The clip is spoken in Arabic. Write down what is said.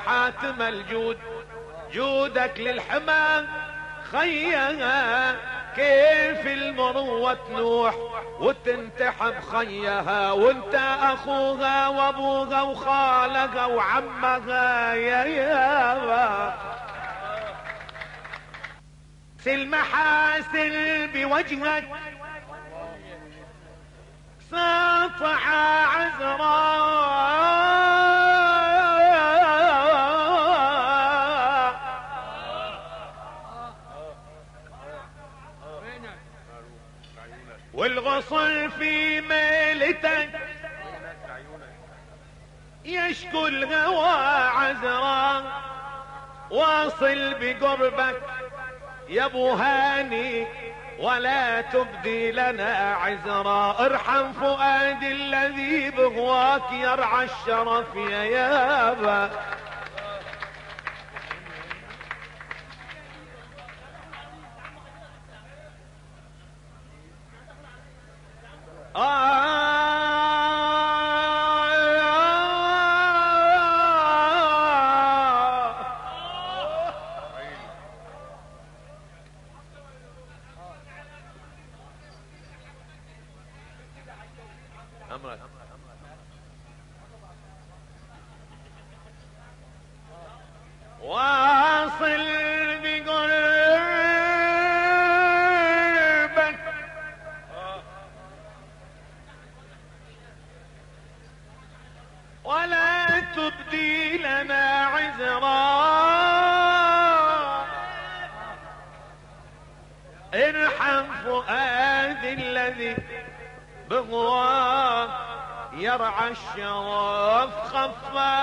حاتم الجود، جودك للحمى خيها، كيف المروة تنوح وتنتحب خيها، وانت اخوها وابوها وخالها وعمها يا يابا. المحاسن بوجهك ساطع عذراء، والغصن في ميلتك يشكو الهوى عذراء، واصل بقربك يا ابو هاني ولا تبدي لنا عذرا، ارحم فؤادي الذي بغواك يرعى الشرف يا يابا. واصل بقربك ولا تبدي لنا عذرا، ارحم فؤادي الذي بغواه يرعى الشرف خفا.